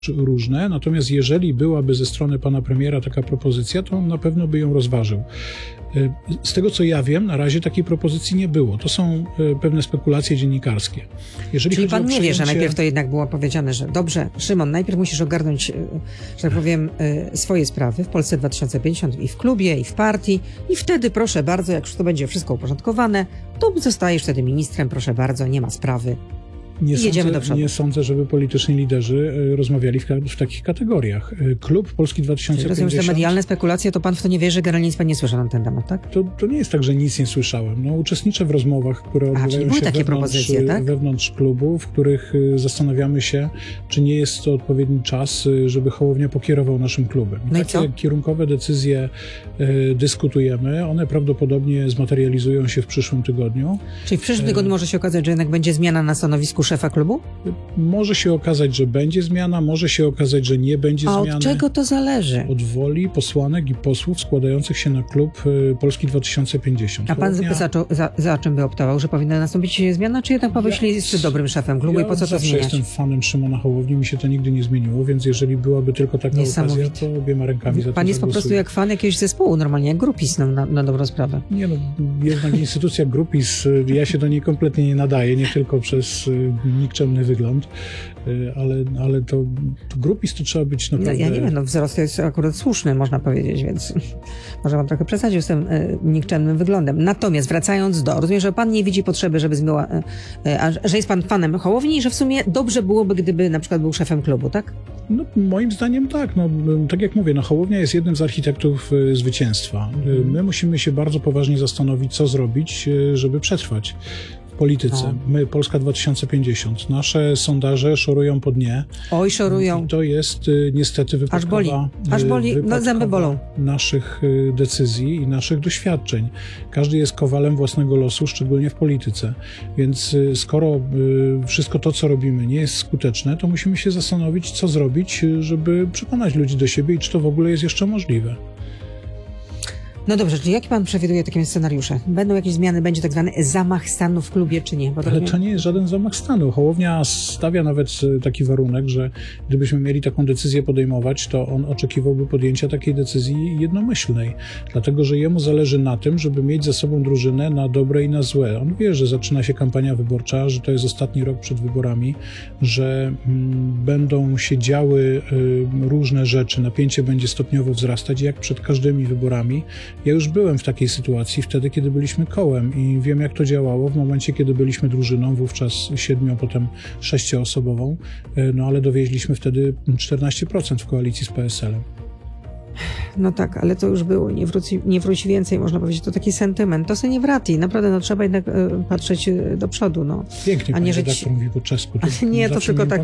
różne, natomiast jeżeli byłaby ze strony pana premiera taka propozycja, to on na pewno by ją rozważył. Z tego co ja wiem, na razie takiej propozycji nie było. To są pewne spekulacje dziennikarskie. Czyli pan nie wie, że najpierw to jednak było powiedziane, że dobrze, Szymon, najpierw musisz ogarnąć, że tak powiem, swoje sprawy w Polsce 2050 i w klubie, i w partii, i wtedy proszę bardzo, jak już to będzie wszystko uporządkowane, to zostajesz wtedy ministrem, proszę bardzo, nie ma sprawy. Jedziemy do przodu. Nie sądzę, żeby polityczni liderzy rozmawiali w takich kategoriach. Klub Polski 2050... Rozumiem, że te medialne spekulacje, to pan w to nie wierzy, generalnie nic pan nie słyszał na ten temat, tak? To nie jest tak, że nic nie słyszałem. No, uczestniczę w rozmowach, które odbywają się wewnątrz klubu, w których zastanawiamy się, czy nie jest to odpowiedni czas, żeby Hołownia pokierował naszym klubem. No i takie kierunkowe decyzje dyskutujemy. One prawdopodobnie zmaterializują się w przyszłym tygodniu. Czyli w przyszłym tygodniu może się okazać, że jednak będzie zmiana na stanowisku szefa klubu? Może się okazać, że będzie zmiana, może się okazać, że nie będzie zmiany. A od czego to zależy? Od woli posłanek i posłów składających się na klub Polski 2050. A pan za czym by optował? Że powinna nastąpić zmiana, czy jednak Paweł Ślis jest dobrym szefem klubu i po co to zmieniać? Ja jestem fanem Szymona Hołowni, mi się to nigdy nie zmieniło, więc jeżeli byłaby tylko taka okazja, to obiema rękami za to Pan jest po prostu jak fan jakiegoś zespołu, normalnie jak Grupis na dobrą sprawę. Nie no, jednak instytucja Grupis, ja się do niej kompletnie nie nadaję, nie tylko przez nikczemny wygląd, ale to Grupis to trzeba być naprawdę... Ja nie wiem, no wzrost jest akurat słuszny, można powiedzieć, więc może pan trochę przesadził z tym nikczemnym wyglądem. Natomiast wracając rozumiem, że pan nie widzi potrzeby, żeby zmieniła, że jest pan fanem Hołowni i że w sumie dobrze byłoby, gdyby na przykład był szefem klubu, tak? No, moim zdaniem tak. No, tak jak mówię, Hołownia jest jednym z architektów zwycięstwa. My musimy się bardzo poważnie zastanowić, co zrobić, żeby przetrwać w polityce. My, Polska 2050. Nasze sondaże szorują po dnie. Oj, szorują. I to jest niestety wypadkowa, Aż boli. No, zęby bolą. Naszych decyzji i naszych doświadczeń. Każdy jest kowalem własnego losu, szczególnie w polityce. Więc skoro wszystko to, co robimy, nie jest skuteczne, to musimy się zastanowić, co zrobić, żeby przekonać ludzi do siebie i czy to w ogóle jest jeszcze możliwe. No dobrze, czyli jaki pan przewiduje takie scenariusze? Będą jakieś zmiany, będzie tak zwany zamach stanu w klubie, czy nie? Ale to nie jest żaden zamach stanu. Hołownia stawia nawet taki warunek, że gdybyśmy mieli taką decyzję podejmować, to on oczekiwałby podjęcia takiej decyzji jednomyślnej. Dlatego, że jemu zależy na tym, żeby mieć za sobą drużynę na dobre i na złe. On wie, że zaczyna się kampania wyborcza, że to jest ostatni rok przed wyborami, że będą się działy różne rzeczy, napięcie będzie stopniowo wzrastać, jak przed każdymi wyborami. Ja już byłem w takiej sytuacji wtedy, kiedy byliśmy kołem i wiem, jak to działało w momencie, kiedy byliśmy drużyną, wówczas 7, potem 6-osobową, no ale dowieźliśmy wtedy 14% w koalicji z PSL-em. No tak, ale to już było, nie wróci więcej, można powiedzieć, to taki sentyment. To se nie wraci, naprawdę, no trzeba jednak patrzeć do przodu, no. Pięknie, pani redaktor mówi po czesku. Nie, to tylko tak,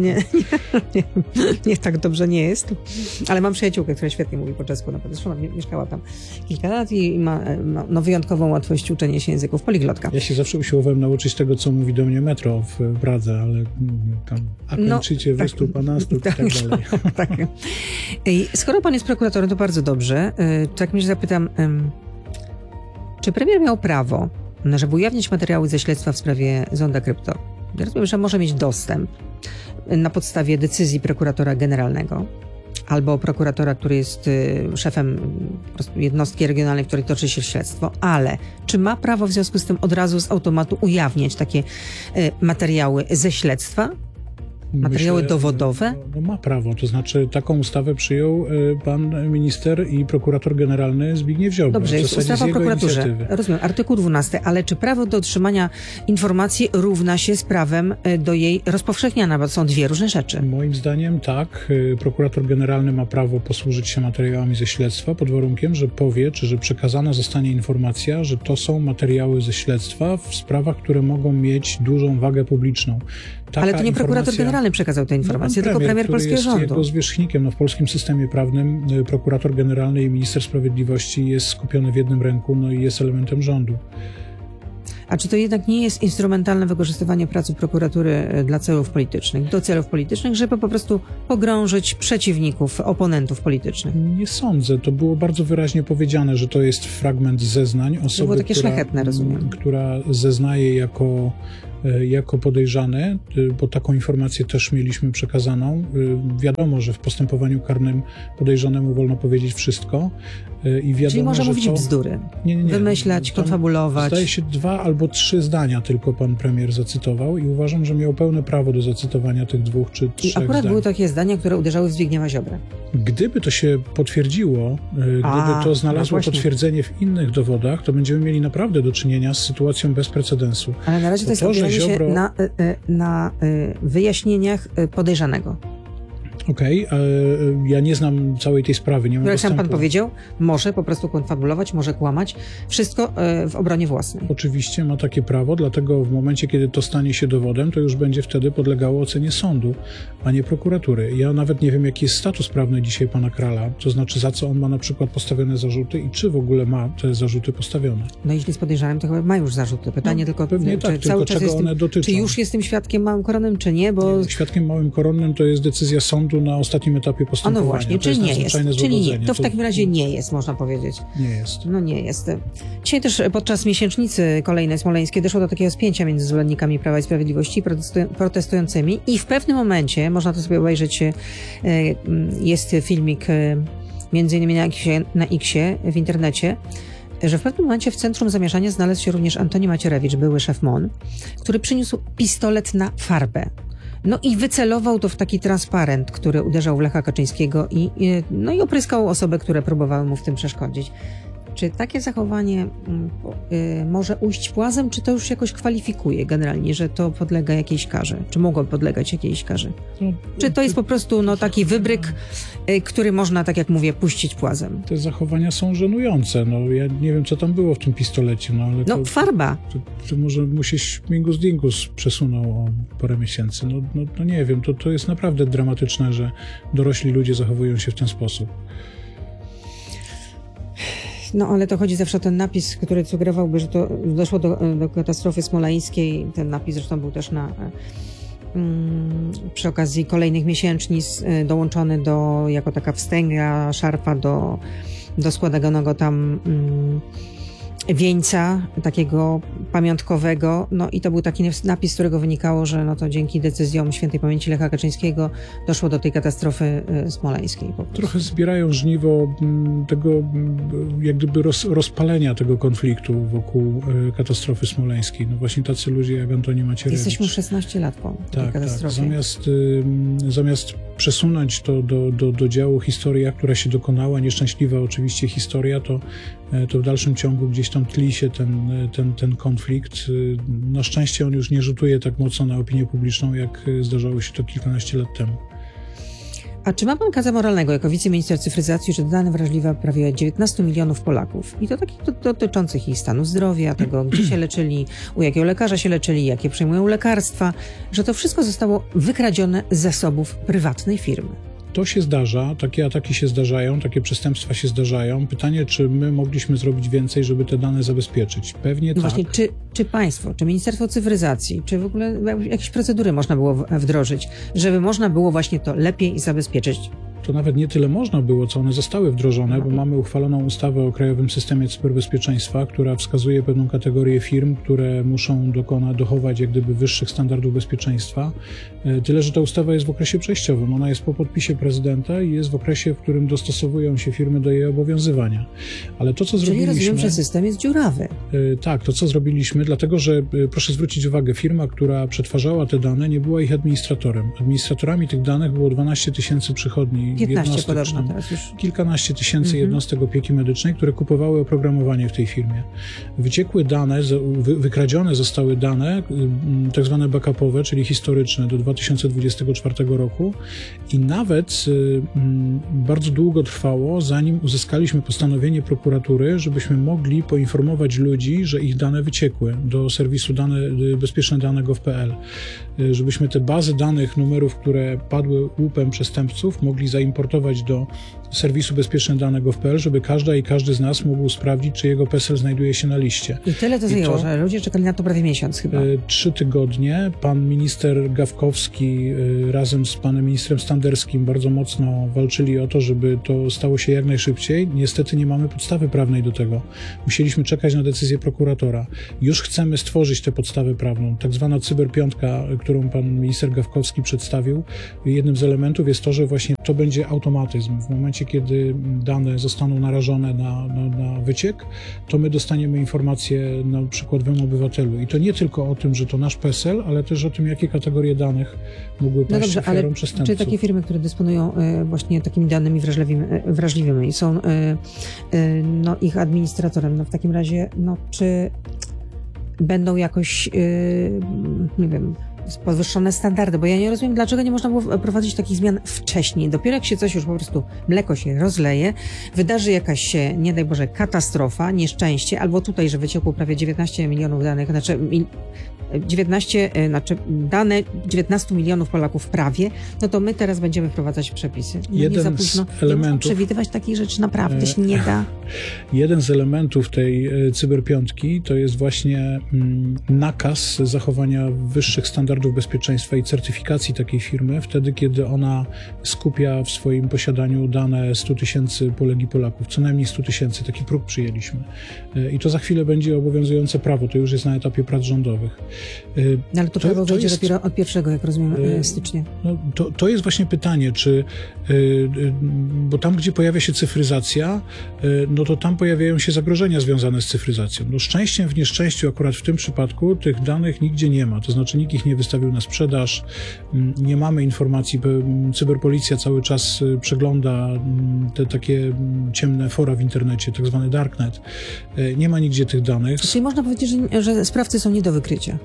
nie, tak dobrze nie jest. Ale mam przyjaciółkę, która świetnie mówi po czesku, naprawdę, zresztą ona mieszkała tam kilka lat i ma wyjątkową łatwość uczenia się języków, poliglotka. Ja się zawsze usiłowałem nauczyć tego, co mówi do mnie metro w Pradze, ale tam kończycie wystup, panastup i tak dalej. Tak. I skoro pan jest prokuratorem, to bardzo dobrze. Tak mnie zapytam, czy premier miał prawo, żeby ujawnić materiały ze śledztwa w sprawie Zonda Krypto? Ja rozumiem, że może mieć dostęp na podstawie decyzji prokuratora generalnego albo prokuratora, który jest szefem po prostu jednostki regionalnej, w której toczy się śledztwo, ale czy ma prawo w związku z tym od razu z automatu ujawniać takie materiały ze śledztwa? Materiały dowodowe? No ma prawo, to znaczy taką ustawę przyjął pan minister i prokurator generalny Zbigniew Ziobro. Dobrze, jest ustawa o prokuraturze. Rozumiem, artykuł 12, ale czy prawo do otrzymania informacji równa się z prawem do jej rozpowszechniania, bo to są dwie różne rzeczy? Moim zdaniem tak. Prokurator generalny ma prawo posłużyć się materiałami ze śledztwa pod warunkiem, że powie, czy że przekazana zostanie informacja, że to są materiały ze śledztwa w sprawach, które mogą mieć dużą wagę publiczną. Ale to nie prokurator generalny przekazał te informacje, tylko premier polskiego rządu. Jest jego zwierzchnikiem. No, w polskim systemie prawnym prokurator generalny i minister sprawiedliwości jest skupiony w jednym ręku, no i jest elementem rządu. A czy to jednak nie jest instrumentalne wykorzystywanie pracy prokuratury dla celów politycznych, do celów politycznych, żeby po prostu pogrążyć przeciwników, oponentów politycznych? Nie sądzę. To było bardzo wyraźnie powiedziane, że to jest fragment zeznań osoby, to było takie szlachetne, rozumiem. Która zeznaje jako jako podejrzany, bo taką informację też mieliśmy przekazaną. Wiadomo, że w postępowaniu karnym podejrzanemu wolno powiedzieć wszystko i wiadomo, Czyli może że mówić to... bzdury, nie. wymyślać, Tam konfabulować. Zdaje się 2 albo 3 zdania tylko pan premier zacytował i uważam, że miał pełne prawo do zacytowania tych 2 czy 3 I akurat zdań. były takie zdania, które uderzały w Zbigniewa Ziobrę. Gdyby to się potwierdziło, gdyby to znalazło potwierdzenie w innych dowodach, to będziemy mieli naprawdę do czynienia z sytuacją bez precedensu. Ale na razie to jest opieranie się na wyjaśnieniach podejrzanego. Okej, ja nie znam całej tej sprawy, nie mam Jak sam dostępu. pan powiedział, może po prostu konfabulować, może kłamać. Wszystko w obronie własnej. Oczywiście ma takie prawo, dlatego w momencie, kiedy to stanie się dowodem, to już będzie wtedy podlegało ocenie sądu, a nie prokuratury. Ja nawet nie wiem, jaki jest status prawny dzisiaj pana Krala, to znaczy za co on ma na przykład postawione zarzuty i czy w ogóle ma te zarzuty postawione. No jeśli jest podejrzanym, to chyba ma już zarzuty. Pytanie tylko, pewnie czy tak, cały tylko czas czego one dotyczą. czy już jest tym świadkiem małym koronnym, czy nie, bo... Świadkiem małym koronnym to jest decyzja sądu na ostatnim etapie postępowania. No właśnie, to czy jest nie jest? nadzwyczajne Czyli nie. złagodzenie. To w takim razie nie jest, można powiedzieć. Nie jest. No nie jest. Dzisiaj też podczas miesięcznicy kolejnej smoleńskiej doszło do takiego spięcia między zwolennikami Prawa i Sprawiedliwości i protestującymi i w pewnym momencie, można to sobie obejrzeć, jest filmik między innymi na Xie w internecie, że w pewnym momencie w centrum zamieszania znalazł się również Antoni Macierewicz, były szef MON, który przyniósł pistolet na farbę. No i wycelował to w taki transparent, który uderzał w Lecha Kaczyńskiego i opryskał osoby, które próbowały mu w tym przeszkodzić. Czy takie zachowanie może ujść płazem, czy to już jakoś kwalifikuje generalnie, że to podlega jakiejś karze? Czy mogło podlegać jakiejś karze? Czy to jest po prostu taki wybryk, który można, tak jak mówię, puścić płazem? Te zachowania są żenujące. No, ja nie wiem, co tam było w tym pistolecie. No, ale farba. To może mu się śmigus dingus przesunął o parę miesięcy. No nie wiem, to jest naprawdę dramatyczne, że dorośli ludzie zachowują się w ten sposób. No ale to chodzi zawsze o ten napis, który sugerowałby, że to doszło do katastrofy smoleńskiej. Ten napis zresztą był też przy okazji kolejnych miesięcznic dołączony jako taka wstęga, szarfa do składanego tam wieńca takiego pamiątkowego, no i to był taki napis, z którego wynikało, że no to dzięki decyzjom świętej pamięci Lecha Kaczyńskiego doszło do tej katastrofy smoleńskiej. Trochę zbierają żniwo tego jak gdyby rozpalenia tego konfliktu wokół katastrofy smoleńskiej. No właśnie tacy ludzie jak Antoni Macierewicz. Jesteśmy 16 lat po tej katastrofie. Zamiast przesunąć to do działu historia, która się dokonała, nieszczęśliwa oczywiście historia, to w dalszym ciągu gdzieś tam tli się ten konflikt. Na szczęście on już nie rzutuje tak mocno na opinię publiczną, jak zdarzało się to kilkanaście lat temu. A czy ma pan kaza moralnego jako wiceminister cyfryzacji, że dane wrażliwe prawie 19 milionów Polaków i to takich dotyczących ich stanu zdrowia, tego gdzie się leczyli, u jakiego lekarza się leczyli, jakie przyjmują lekarstwa, że to wszystko zostało wykradzione z zasobów prywatnej firmy? To się zdarza, takie ataki się zdarzają, takie przestępstwa się zdarzają. Pytanie, czy my mogliśmy zrobić więcej, żeby te dane zabezpieczyć? Pewnie tak. Właśnie, czy państwo, czy Ministerstwo Cyfryzacji, czy w ogóle jakieś procedury można było wdrożyć, żeby można było właśnie to lepiej zabezpieczyć? To nawet nie tyle można było, co one zostały wdrożone, bo mamy uchwaloną ustawę o Krajowym Systemie Cyberbezpieczeństwa, która wskazuje pewną kategorię firm, które muszą dochować jak gdyby wyższych standardów bezpieczeństwa. Tyle, że ta ustawa jest w okresie przejściowym. Ona jest po podpisie prezydenta i jest w okresie, w którym dostosowują się firmy do jej obowiązywania. Ale to, co zrobiliśmy... Czyli rozumiem, że system jest dziurawy. Tak, to co zrobiliśmy, dlatego że proszę zwrócić uwagę, firma, która przetwarzała te dane, nie była ich administratorem. Administratorami tych danych było 12 000 przychodni. 15 podobno teraz już. Kilkanaście tysięcy jednostek opieki medycznej, które kupowały oprogramowanie w tej firmie. Wyciekły dane, wykradzione zostały dane, tak zwane backupowe, czyli historyczne do 2024 roku i nawet bardzo długo trwało, zanim uzyskaliśmy postanowienie prokuratury, żebyśmy mogli poinformować ludzi, że ich dane wyciekły do serwisu bezpieczne.dane.gov.pl, żebyśmy te bazy danych, numerów, które padły łupem przestępców, mogli zaimportować do serwisu bezpieczne dane.gov.pl, żeby każda i każdy z nas mógł sprawdzić, czy jego PESEL znajduje się na liście. I tyle to zajęło, że ludzie czekali na to prawie miesiąc chyba. 3 tygodnie. Pan minister Gawkowski razem z panem ministrem Standerskim bardzo mocno walczyli o to, żeby to stało się jak najszybciej. Niestety nie mamy podstawy prawnej do tego. Musieliśmy czekać na decyzję prokuratora. Już chcemy stworzyć tę podstawę prawną. Tak zwana cyberpiątka, którą pan minister Gawkowski przedstawił. Jednym z elementów jest to, że właśnie to będzie automatyzm. W momencie, kiedy dane zostaną narażone na wyciek, to my dostaniemy informację na przykład w obywatelu. I to nie tylko o tym, że to nasz PESEL, ale też o tym, jakie kategorie danych mogły paść ofiarą przestępców. Czy takie firmy, które dysponują właśnie takimi danymi wrażliwymi, są ich administratorem, w takim razie, czy będą jakoś, nie wiem, podwyższone standardy, bo ja nie rozumiem, dlaczego nie można było prowadzić takich zmian wcześniej. Dopiero jak się coś już po prostu, mleko się rozleje, wydarzy jakaś się, nie daj Boże, katastrofa, nieszczęście, albo tutaj, że wyciekło prawie 19 milionów danych, dane 19 milionów Polaków prawie, no to my teraz będziemy wprowadzać przepisy. No jeden nie za późno. Nie można przewidywać takich rzeczy, naprawdę się nie da. Jeden z elementów tej cyberpiątki to jest właśnie nakaz zachowania wyższych standardów bezpieczeństwa i certyfikacji takiej firmy, wtedy kiedy ona skupia w swoim posiadaniu dane 100 000 Polek i Polaków, co najmniej 100 000, taki próg przyjęliśmy. I to za chwilę będzie obowiązujące prawo, to już jest na etapie prac rządowych. No, ale to prawo wejdzie dopiero od 1, jak rozumiem, stycznia. No, to jest właśnie pytanie, czy, bo tam, gdzie pojawia się cyfryzacja, no to tam pojawiają się zagrożenia związane z cyfryzacją. No szczęściem w nieszczęściu akurat w tym przypadku tych danych nigdzie nie ma, to znaczy nikt ich nie wystawił na sprzedaż, nie mamy informacji, cyberpolicja cały czas przegląda te takie ciemne fora w internecie, tak zwany darknet. Nie ma nigdzie tych danych. Czyli można powiedzieć, że sprawcy są nie do wykrycia.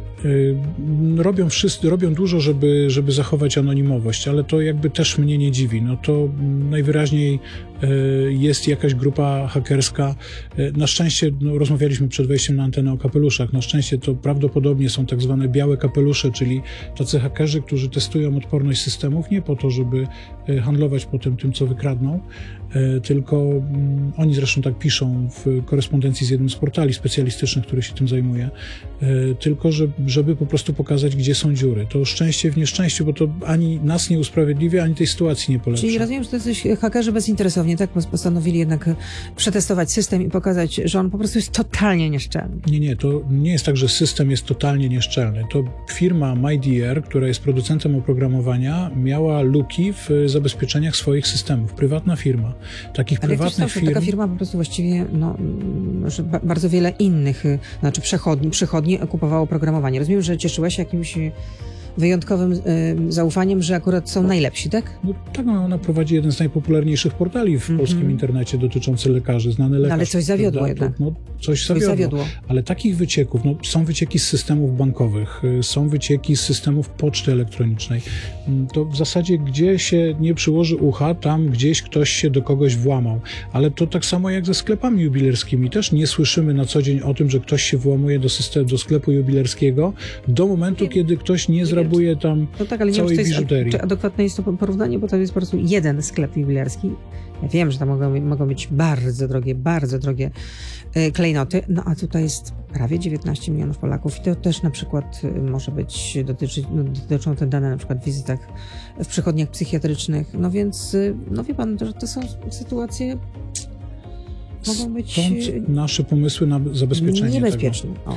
Robią dużo, żeby zachować anonimowość, ale to jakby też mnie nie dziwi. No to najwyraźniej jest jakaś grupa hakerska. Na szczęście, rozmawialiśmy przed wejściem na antenę o kapeluszach, na szczęście to prawdopodobnie są tak zwane białe kapelusze, czyli tacy hakerzy, którzy testują odporność systemów nie po to, żeby handlować potem tym, co wykradną, tylko oni zresztą tak piszą w korespondencji z jednym z portali specjalistycznych, który się tym zajmuje, tylko żeby po prostu pokazać, gdzie są dziury. To szczęście w nieszczęściu, bo to ani nas nie usprawiedliwia, ani tej sytuacji nie polepsza. Czyli rozumiem, że to jesteś hakerzy bezinteresownie, tak? Postanowili jednak przetestować system i pokazać, że on po prostu jest totalnie nieszczelny. Nie, to nie jest tak, że system jest totalnie nieszczelny. To firma MyDR, która jest producentem oprogramowania, miała luki w zabezpieczeniach swoich systemów. Prywatna firma. Takich ale prywatnych firm... Taka firma po prostu właściwie, że bardzo wiele innych, przychodni kupowało oprogramowanie. Rozumiem, że cieszyła się jakimś wyjątkowym zaufaniem, że akurat są najlepsi, tak? No, tak, ona prowadzi jeden z najpopularniejszych portali w polskim internecie dotyczący lekarzy, znany lekarz. Ale coś zawiodło jednak. Coś zawiodło. Ale takich wycieków, są wycieki z systemów bankowych, są wycieki z systemów poczty elektronicznej. To w zasadzie gdzie się nie przyłoży ucha, tam gdzieś ktoś się do kogoś włamał. Ale to tak samo jak ze sklepami jubilerskimi. Też nie słyszymy na co dzień o tym, że ktoś się włamuje do sklepu jubilerskiego do momentu, kiedy ktoś nie zrabuje tam ale całej nie wiem, biżuterii. Czy adekwatne jest to porównanie, bo to jest po prostu jeden sklep jubilerski. Ja wiem, że tam mogą być bardzo drogie klejnoty, a tutaj jest prawie 19 milionów Polaków i to też na przykład może być dotyczą te dane na przykład w wizytach w przychodniach psychiatrycznych. No więc, wie pan, że to są sytuacje, mogą być... Stąd nasze pomysły na zabezpieczenie niebezpieczne. tego.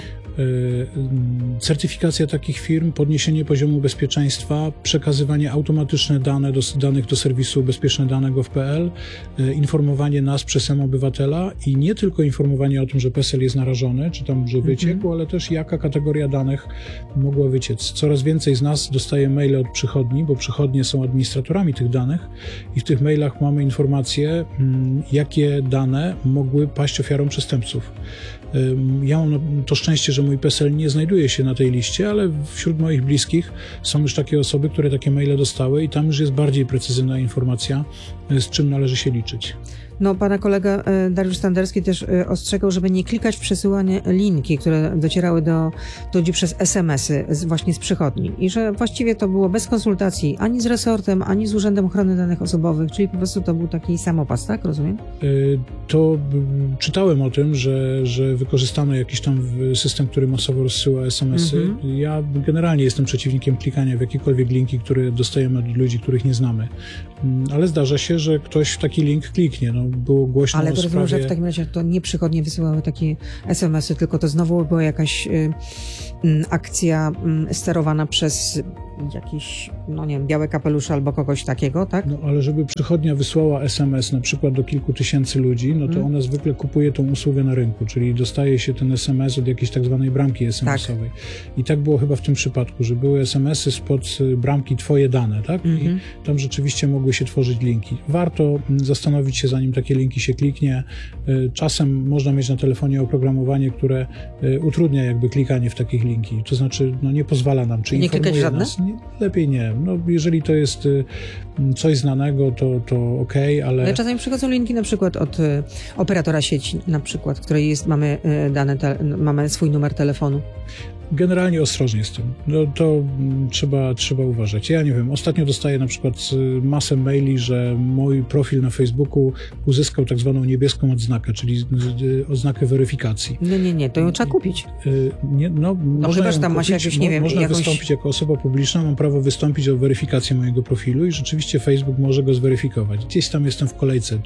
Certyfikacja takich firm, podniesienie poziomu bezpieczeństwa, przekazywanie automatyczne danych do serwisu bezpieczne-dane.gov.pl, informowanie nas przez obywatela i nie tylko informowanie o tym, że PESEL jest narażony, czy tam, że wyciekł, ale też jaka kategoria danych mogła wyciec. Coraz więcej z nas dostaje maile od przychodni, bo przychodnie są administratorami tych danych i w tych mailach mamy informacje, jakie dane mogły paść ofiarą przestępców. Ja mam to szczęście, że mój PESEL nie znajduje się na tej liście, ale wśród moich bliskich są już takie osoby, które takie maile dostały i tam już jest bardziej precyzyjna informacja, z czym należy się liczyć. No, pana kolega Dariusz Standerski też ostrzegał, żeby nie klikać w przesyłane linki, które docierały do ludzi przez SMS-y właśnie z przychodni. I że właściwie to było bez konsultacji ani z resortem, ani z Urzędem Ochrony Danych Osobowych, czyli po prostu to był taki samopas, tak? Rozumiem? To czytałem o tym, że wykorzystano jakiś tam system, który masowo rozsyła SMS-y. Ja generalnie jestem przeciwnikiem klikania w jakiekolwiek linki, które dostajemy od ludzi, których nie znamy. Ale zdarza się, że ktoś w taki link kliknie. No, było głośno ale o to sprawie... rozumiem, że w takim razie to nie przychodnie wysyłały takie SMS-y, tylko to znowu była jakaś akcja sterowana przez jakiś, no nie wiem, białe kapelusze albo kogoś takiego, tak? No, ale żeby przychodnia wysłała SMS na przykład do kilku tysięcy ludzi, no to ona zwykle kupuje tą usługę na rynku, czyli dostaje się ten SMS od jakiejś tak zwanej bramki SMS-owej. Tak. I tak było chyba w tym przypadku, że były SMS-y spod bramki twoje dane, tak? I tam rzeczywiście mogły się tworzyć linki. Warto zastanowić się, zanim takie linki się kliknie. Czasem można mieć na telefonie oprogramowanie, które utrudnia jakby klikanie w takich linki. To znaczy, no nie pozwala nam, czy nie klikać żadne? Nas. Lepiej nie. No, jeżeli to jest coś znanego, to okej, ale... Czasami przychodzą linki na przykład od operatora sieci, na przykład, której mamy mamy swój numer telefonu. Generalnie ostrożnie z tym. No, to trzeba uważać. Ja nie wiem, ostatnio dostaję na przykład masę maili, że mój profil na Facebooku uzyskał tak zwaną niebieską odznakę, czyli odznakę weryfikacji. Nie, to ją trzeba kupić. No chyba, że tam ma się jakieś, nie wiem, można wystąpić jako osoba publiczna, mam prawo wystąpić o weryfikację mojego profilu i rzeczywiście Facebook może go zweryfikować. Gdzieś tam jestem w kolejce,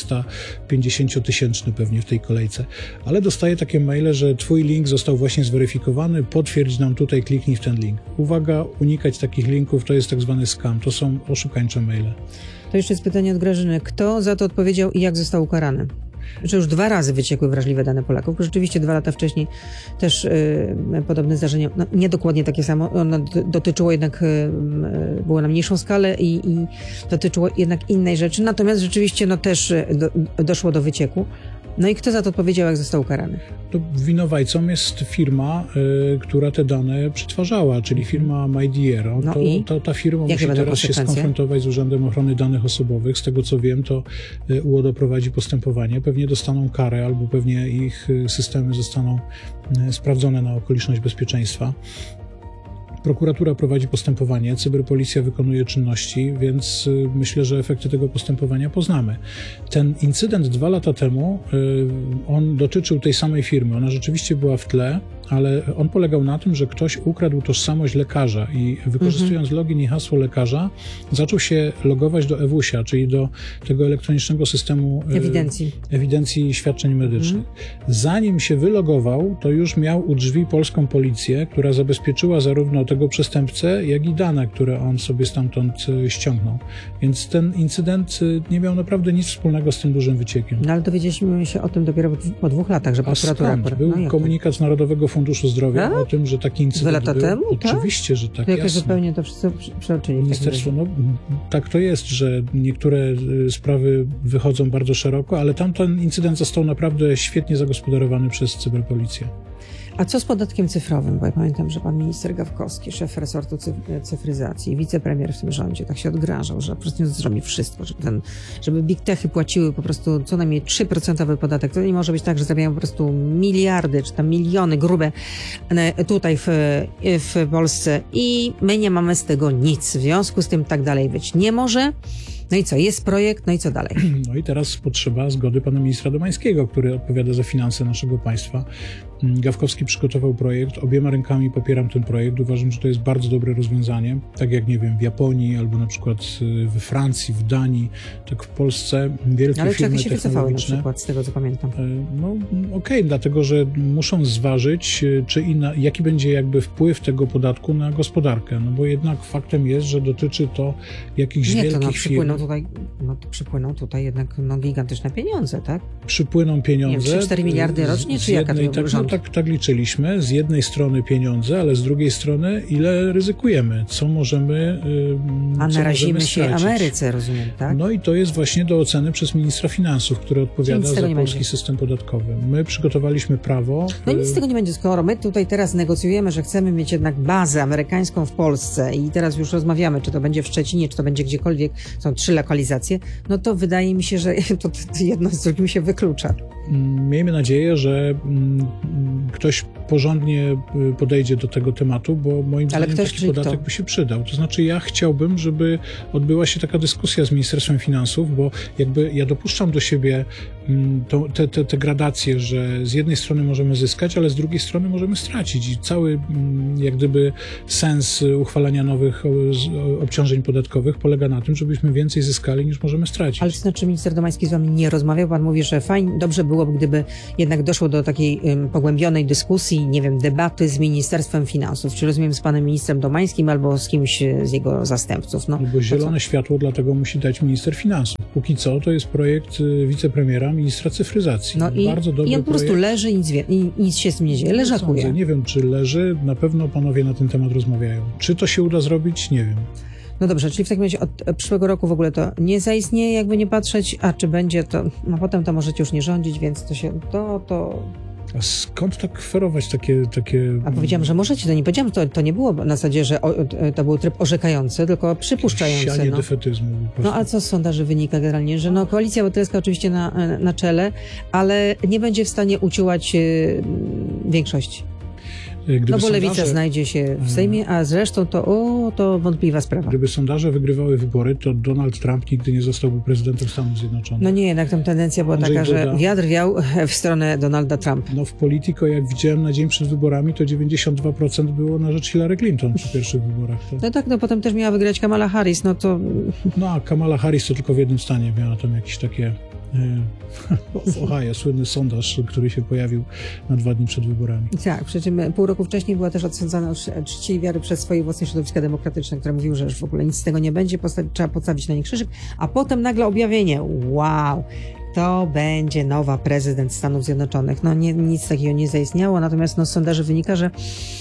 350-tysięczny pewnie w tej kolejce, ale dostaję takie maile, że twój link został właśnie zweryfikowany, potwierdź nam tutaj, kliknij w ten link. Uwaga, unikać takich linków, to jest tak zwany scam, to są oszukańcze maile. To jeszcze jest pytanie od Grażyny. Kto za to odpowiedział i jak został ukarany? Że już 2 razy wyciekły wrażliwe dane Polaków. Rzeczywiście 2 lata wcześniej też podobne zdarzenie, no, nie dokładnie takie samo, ono dotyczyło jednak, było na mniejszą skalę i dotyczyło jednak innej rzeczy. Natomiast rzeczywiście no, też doszło do wycieku. No i kto za to odpowiedział, jak został ukarany? To winowajcą jest firma, która te dane przetwarzała, czyli firma MyDiero. No ta firma musi teraz się skonfrontować z Urzędem Ochrony Danych Osobowych. Z tego co wiem, to UODO prowadzi postępowanie. Pewnie dostaną karę, albo pewnie ich systemy zostaną sprawdzone na okoliczność bezpieczeństwa. Prokuratura prowadzi postępowanie, cyberpolicja wykonuje czynności, więc myślę, że efekty tego postępowania poznamy. Ten incydent 2 lata temu, on dotyczył tej samej firmy. Ona rzeczywiście była w tle, ale on polegał na tym, że ktoś ukradł tożsamość lekarza i wykorzystując login i hasło lekarza, zaczął się logować do EWUS-a, czyli do tego elektronicznego systemu ewidencji świadczeń medycznych. Zanim się wylogował, to już miał u drzwi polską policję, która zabezpieczyła zarówno tego przestępcę, jak i dane, które on sobie stamtąd ściągnął. Więc ten incydent nie miał naprawdę nic wspólnego z tym dużym wyciekiem. No ale dowiedzieliśmy się o tym dopiero po 2 latach, że prokuratura... Był komunikat z Narodowego Funduszu Zdrowia o tym, że taki incydent 2 lata temu? Oczywiście, że tak. Jakoś zupełnie to wszyscy przeoczyli. Ministerstwo, no tak to jest, że niektóre sprawy wychodzą bardzo szeroko, ale tamten incydent został naprawdę świetnie zagospodarowany przez cyberpolicję. A co z podatkiem cyfrowym? Bo ja pamiętam, że pan minister Gawkowski, szef resortu cyfryzacji, wicepremier w tym rządzie, tak się odgrażał, że po prostu zrobi wszystko, żeby big techy płaciły po prostu co najmniej 3% podatek. To nie może być tak, że zarabiają po prostu miliardy, czy tam miliony grube tutaj w Polsce i my nie mamy z tego nic. W związku z tym tak dalej być nie może. No i co? Jest projekt, no i co dalej? No i teraz potrzeba zgody pana ministra Domańskiego, który odpowiada za finanse naszego państwa. Gawkowski przygotował projekt, obiema rękami popieram ten projekt, uważam, że to jest bardzo dobre rozwiązanie, tak jak, nie wiem, w Japonii albo na przykład we Francji, w Danii, tak w Polsce wielkie ale firmy się wycofały na przykład, z tego co pamiętam. No okej, dlatego, że muszą zważyć, jaki będzie jakby wpływ tego podatku na gospodarkę, no bo jednak faktem jest, że dotyczy to jakichś wielkich firm. Przypłyną tutaj jednak gigantyczne pieniądze, tak? Przypłyną pieniądze. Nie wiem, 3-4 miliardy rocznie, czy jaka to tak, tak liczyliśmy. Z jednej strony pieniądze, ale z drugiej strony ile ryzykujemy, co możemy A narazimy się stracić. Ameryce, rozumiem, tak? No i to jest właśnie do oceny przez ministra finansów, który odpowiada za polski system podatkowy. My przygotowaliśmy prawo. No nic z tego nie będzie, skoro my tutaj teraz negocjujemy, że chcemy mieć jednak bazę amerykańską w Polsce i teraz już rozmawiamy, czy to będzie w Szczecinie, czy to będzie gdziekolwiek, są 3 lokalizacje, no to wydaje mi się, że to jedno z drugim się wyklucza. Miejmy nadzieję, że ktoś porządnie podejdzie do tego tematu, bo moim zdaniem taki podatek by się przydał. To znaczy ja chciałbym, żeby odbyła się taka dyskusja z Ministerstwem Finansów, bo jakby ja dopuszczam do siebie te gradacje, że z jednej strony możemy zyskać, ale z drugiej strony możemy stracić i cały jak gdyby sens uchwalania nowych obciążeń podatkowych polega na tym, żebyśmy więcej zyskali niż możemy stracić. Ale to znaczy minister Domański z wami nie rozmawiał? Pan mówi, że fajnie, dobrze byłoby, gdyby jednak doszło do takiej pogłębionej dyskusji, nie wiem, debaty z Ministerstwem Finansów. Czy rozumiem z panem ministrem Domańskim albo z kimś z jego zastępców? No, bo zielone światło dlatego musi dać minister finansów. Póki co to jest projekt wicepremiera, ministra cyfryzacji. No bardzo dobry i on po prostu leży i nic się z tym nie dzieje. Leżakuje. Nie wiem, czy leży. Na pewno panowie na ten temat rozmawiają. Czy to się uda zrobić? Nie wiem. No dobrze, czyli w takim razie od przyszłego roku w ogóle to nie zaistnieje, jakby nie patrzeć, a czy będzie to, no potem to możecie już nie rządzić, więc to się, A skąd tak kwerować takie... A powiedziałam, że możecie, to nie powiedziałam, to nie było na zasadzie, że to był tryb orzekający, tylko przypuszczający. Sianie defetyzmu. No a co z sondaży wynika generalnie? Że no Koalicja Obywatelska oczywiście na czele, ale nie będzie w stanie uciułać większości. No bo Lewica znajdzie się w Sejmie, a zresztą to wątpliwa sprawa. Gdyby sondaże wygrywały wybory, to Donald Trump nigdy nie zostałby prezydentem Stanów Zjednoczonych. No nie, jednak tam tendencja była taka, że wiatr wiał w stronę Donalda Trumpa. No w Politico, jak widziałem na dzień przed wyborami, to 92% było na rzecz Hillary Clinton przy pierwszych wyborach. To... No tak, no potem też miała wygrać Kamala Harris, no to... No a Kamala Harris to tylko w jednym stanie miała tam jakieś takie... w Ohio, słynny sondaż, który się pojawił na 2 dni przed wyborami. Tak, przy czym pół roku wcześniej była też odsądzana od czci i wiary przez swoje własne środowiska demokratyczne, które mówiły, że już w ogóle nic z tego nie będzie, trzeba postawić na nie krzyżyk, a potem nagle objawienie, wow, to będzie nowa prezydent Stanów Zjednoczonych. No nic takiego nie zaistniało, natomiast no, z sondaży wynika, że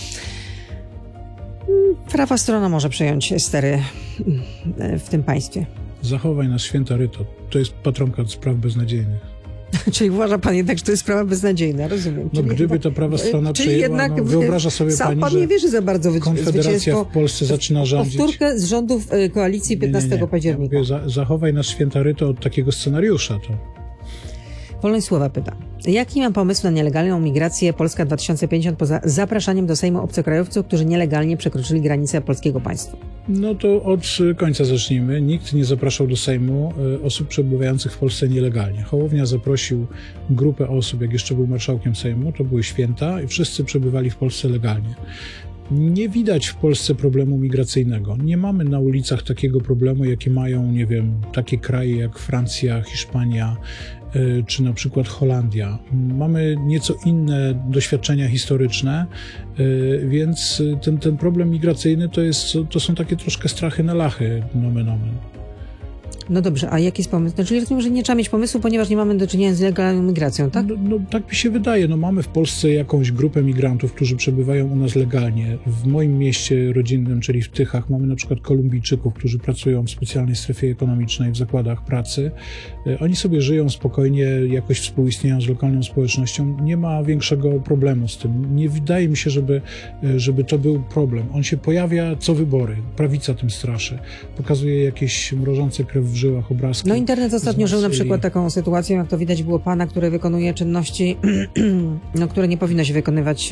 prawa strona może przejąć stery w tym państwie. Zachowaj nas święta Ryto. To jest patronka od spraw beznadziejnych. Czyli uważa pan jednak, że to jest sprawa beznadziejna, rozumiem. No gdyby ta prawa strona przejęła, jednak, wyobraża sobie pani, pan nie wierzy za bardzo w Konfederacja w Polsce zaczyna rządzić. Powtórkę z rządów koalicji 15 października. Ja mówię, zachowaj nas święta Ryto od takiego scenariusza. To. Wolność słowa pyta. Jaki mam pomysł na nielegalną migrację Polska 2050 poza zapraszaniem do Sejmu obcokrajowców, którzy nielegalnie przekroczyli granicę polskiego państwa? No to od końca zacznijmy. Nikt nie zapraszał do Sejmu osób przebywających w Polsce nielegalnie. Hołownia zaprosił grupę osób, jak jeszcze był marszałkiem Sejmu, to były święta i wszyscy przebywali w Polsce legalnie. Nie widać w Polsce problemu migracyjnego. Nie mamy na ulicach takiego problemu, jaki mają, nie wiem, takie kraje jak Francja, Hiszpania, czy na przykład Holandia. Mamy nieco inne doświadczenia historyczne, więc ten problem migracyjny to są takie troszkę strachy na lachy, nomen omen. No dobrze, a jaki jest pomysł? Czyli rozumiem, że nie trzeba mieć pomysłu, ponieważ nie mamy do czynienia z legalną migracją, tak? No tak mi się wydaje. No mamy w Polsce jakąś grupę migrantów, którzy przebywają u nas legalnie. W moim mieście rodzinnym, czyli w Tychach, mamy na przykład Kolumbijczyków, którzy pracują w specjalnej strefie ekonomicznej, w zakładach pracy. Oni sobie żyją spokojnie, jakoś współistnieją z lokalną społecznością. Nie ma większego problemu z tym. Nie wydaje mi się, żeby to był problem. On się pojawia co wybory. Prawica tym straszy. Pokazuje jakieś mrożące krew w żyłach obrazki. No internet ostatnio żył na przykład taką sytuacją, jak to widać było pana, który wykonuje czynności, no, które nie powinno się wykonywać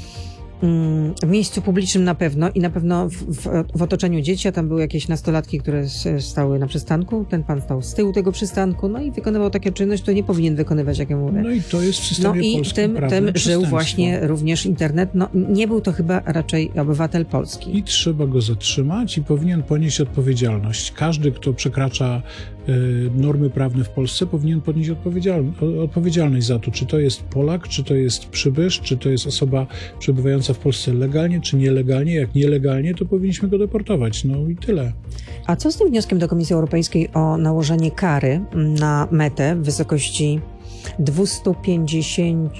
w miejscu publicznym na pewno i na pewno w otoczeniu dzieci, a tam były jakieś nastolatki, które stały na przystanku, ten pan stał z tyłu tego przystanku, no i wykonywał takie czynność, które nie powinien wykonywać, jak ja mówię. No i to jest w systemie polskim tym żył właśnie również internet, no nie był to chyba raczej obywatel polski. I trzeba go zatrzymać i powinien ponieść odpowiedzialność. Każdy, kto przekracza normy prawne w Polsce, powinien ponieść odpowiedzialność za to, czy to jest Polak, czy to jest przybysz, czy to jest osoba przebywająca w Polsce legalnie, czy nielegalnie. Jak nielegalnie, to powinniśmy go deportować. No i tyle. A co z tym wnioskiem do Komisji Europejskiej o nałożenie kary na Metę w wysokości 250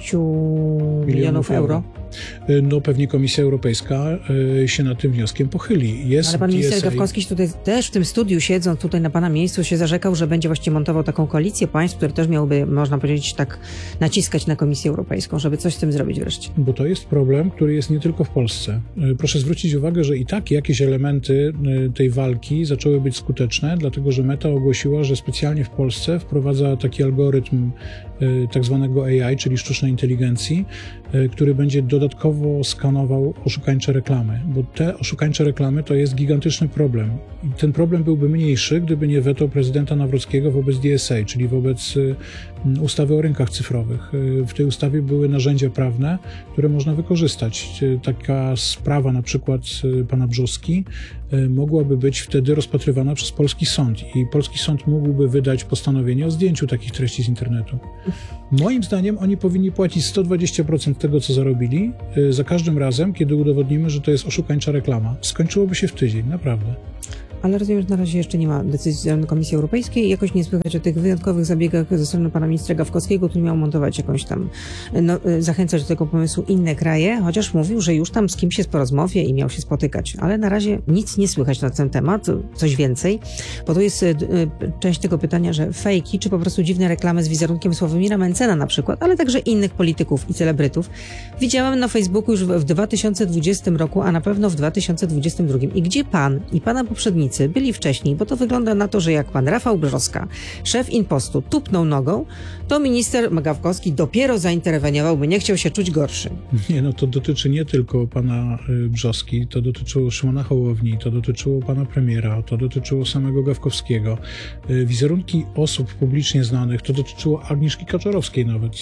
milionów euro. No pewnie Komisja Europejska się nad tym wnioskiem pochyli. Ale pan minister Gawkowski tutaj też w tym studiu siedząc tutaj na pana miejscu się zarzekał, że będzie właściwie montował taką koalicję państw, które też miałyby, można powiedzieć, tak naciskać na Komisję Europejską, żeby coś z tym zrobić wreszcie. Bo to jest problem, który jest nie tylko w Polsce. Proszę zwrócić uwagę, że i tak jakieś elementy tej walki zaczęły być skuteczne, dlatego że Meta ogłosiła, że specjalnie w Polsce wprowadza taki algorytm tak zwanego AI, czyli sztucznej inteligencji, który będzie dodatkowo skanował oszukańcze reklamy, bo te oszukańcze reklamy to jest gigantyczny problem. I ten problem byłby mniejszy, gdyby nie weto prezydenta Nawrockiego wobec DSA, czyli wobec ustawy o rynkach cyfrowych. W tej ustawie były narzędzia prawne, które można wykorzystać. Taka sprawa na przykład pana Brzoski mogłaby być wtedy rozpatrywana przez polski sąd i polski sąd mógłby wydać postanowienie o zdjęciu takich treści z internetu. Moim zdaniem oni powinni płacić 120% tego, co zarobili, za każdym razem, kiedy udowodnimy, że to jest oszukańcza reklama. Skończyłoby się w tydzień, naprawdę. Ale rozumiem, że na razie jeszcze nie ma decyzji ze Komisji Europejskiej i jakoś nie słychać o tych wyjątkowych zabiegach ze strony pana ministra Gawkowskiego, który miał montować jakąś tam, zachęcać do tego pomysłu inne kraje, chociaż mówił, że już tam z kimś jest po rozmowie i miał się spotykać. Ale na razie nic nie słychać na ten temat, coś więcej, bo to jest część tego pytania, że fejki, czy po prostu dziwne reklamy z wizerunkiem Sławomira Mencena na przykład, ale także innych polityków i celebrytów. Widziałem na Facebooku już w 2020 roku, a na pewno w 2022. I gdzie pan i pana poprzednicy byli wcześniej, bo to wygląda na to, że jak pan Rafał Brzoska, szef Inpostu, tupnął nogą, to minister Gawkowski dopiero zainterweniował, by nie chciał się czuć gorszy. Nie, no to dotyczy nie tylko pana Brzoski, to dotyczyło Szymona Hołowni, to dotyczyło pana premiera, to dotyczyło samego Gawkowskiego. Wizerunki osób publicznie znanych, to dotyczyło Agnieszki Kaczorowskiej nawet,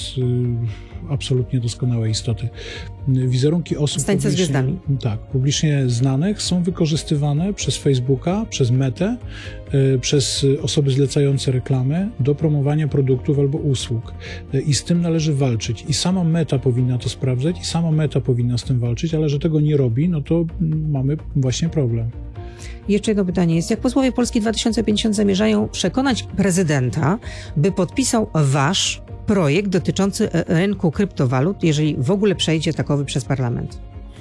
absolutnie doskonałej istoty. Wizerunki osób Stańce z gwiazdami. Tak, publicznie znanych są wykorzystywane przez Facebooka, przez Metę, przez osoby zlecające reklamy do promowania produktów albo usług. I z tym należy walczyć. I sama Meta powinna to sprawdzać, i sama Meta powinna z tym walczyć, ale że tego nie robi, no to mamy właśnie problem. Jeszcze jedno pytanie jest, jak posłowie Polski 2050 zamierzają przekonać prezydenta, by podpisał wasz projekt dotyczący rynku kryptowalut, jeżeli w ogóle przejdzie takowy przez parlament?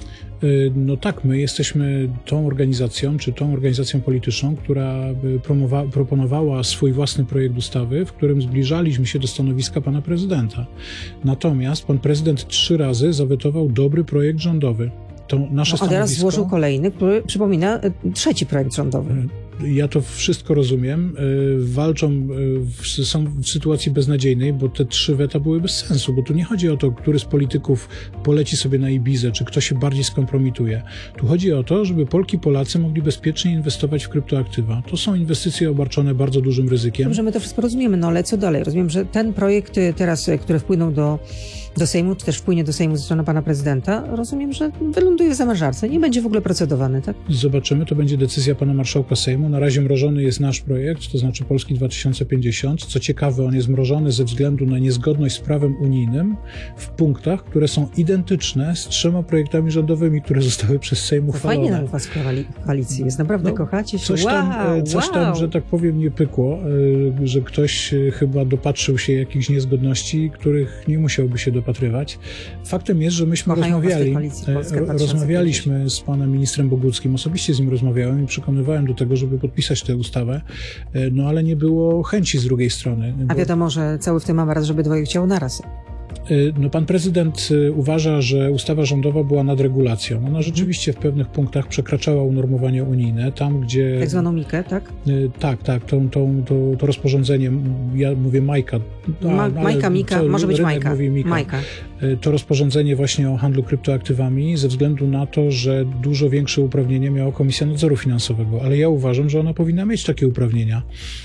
No tak, my jesteśmy tą organizacją, czy tą organizacją polityczną, która proponowała swój własny projekt ustawy, w którym zbliżaliśmy się do stanowiska pana prezydenta. Natomiast pan prezydent 3 razy zawetował dobry projekt rządowy. To nasze stanowisko... A teraz złożył kolejny, który przypomina 3. projekt rządowy. Ja to wszystko rozumiem. Walczą, są w sytuacji beznadziejnej, bo te 3 weta były bez sensu, bo tu nie chodzi o to, który z polityków poleci sobie na Ibizę, czy kto się bardziej skompromituje. Tu chodzi o to, żeby Polki i Polacy mogli bezpiecznie inwestować w kryptoaktywa. To są inwestycje obarczone bardzo dużym ryzykiem. Dobrze, my to wszystko rozumiemy, no ale co dalej? Rozumiem, że ten projekt teraz, który wpłynął do Sejmu, czy też wpłynie do Sejmu ze strony pana prezydenta, rozumiem, że wyląduje w zamrażarce, nie będzie w ogóle procedowany, tak? Zobaczymy, to będzie decyzja pana marszałka Sejmu. Na razie mrożony jest nasz projekt, to znaczy Polski 2050. Co ciekawe, on jest mrożony ze względu na niezgodność z prawem unijnym w punktach, które są identyczne z 3 projektami rządowymi, które zostały przez Sejm uchwalone. Fajnie nam was w koalicji jest, naprawdę kochacie się. Coś tam, że tak powiem, nie pykło, że ktoś chyba dopatrzył się jakichś niezgodności, których nie musiałby się dopatrywać. Faktem jest, że myśmy rozmawialiśmy z panem ministrem Boguckim, osobiście z nim rozmawiałem i przekonywałem do tego, żeby podpisać tę ustawę, no ale nie było chęci z drugiej strony. A wiadomo, że cały w tym mam raz, żeby dwoje chciało naraz. No pan prezydent uważa, że ustawa rządowa była nadregulacją. Ona rzeczywiście w pewnych punktach przekraczała unormowania unijne, tam gdzie... Tak zwaną Mikę, tak? Tak, to rozporządzenie, ja mówię Majka. Mika, może być Majka. Majka. To rozporządzenie właśnie o handlu kryptoaktywami ze względu na to, że dużo większe uprawnienia miała Komisja Nadzoru Finansowego, ale ja uważam, że ona powinna mieć takie uprawnienia.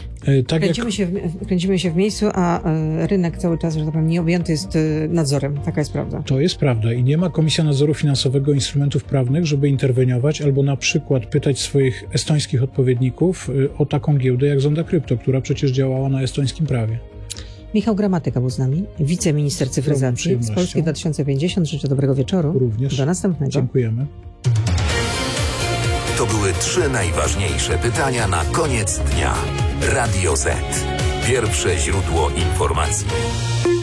Kręcimy się w miejscu, a rynek cały czas, że tak powiem, nieobjęty jest nadzorem. Taka jest prawda. To jest prawda i nie ma Komisja Nadzoru Finansowego instrumentów prawnych, żeby interweniować albo na przykład pytać swoich estońskich odpowiedników o taką giełdę jak Zonda Krypto, która przecież działała na estońskim prawie. Michał Gramatyka był z nami, wiceminister cyfryzacji z Polski 2050. Życzę dobrego wieczoru. Również. Do następnego. Dziękujemy. To były 3 najważniejsze pytania na koniec dnia. Radio Z. Pierwsze źródło informacji.